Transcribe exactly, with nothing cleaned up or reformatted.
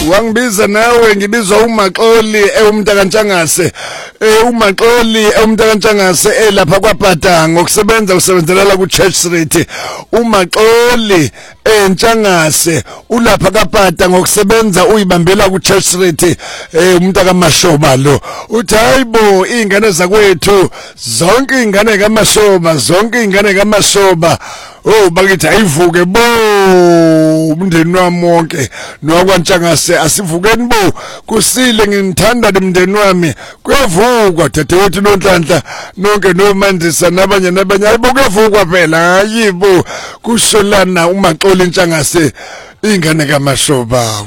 wangibiza nawe ngibizwa uMaxoli eumntakantshangase uMaxoli eumntakantshangase elapha kwaBhada ngokusebenza usebenzela ku Church Street uMaxoli entshangase ulapha kaBhada ngokusebenza uyibambela ku Church Street umntakamashoba lo uthi hayibo ingane zakwethu zonke ingane kaMashoba zonke ingane kaMashoba oh bakithi ayivuke bo umndeni wami wonke nowakwaNtshangase asivukeni bo kusile ngimthanda umndeni wami kuyavukwa dadewethu noNhlanhla nonke noMandisa nabanye nabanye ayibo kuyavukwa phela hayibo kusholana uMaxoli eNtshangase ingane kaMashoba.